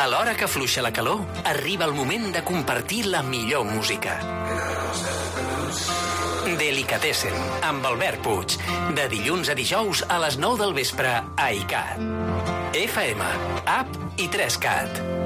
l'hora que afluixa la calor, arriba el moment de compartir la millor música. Delicatessen, amb Albert Puig. De dilluns a dijous a les 9 del vespre a ICAT. FM, app i 3CAT.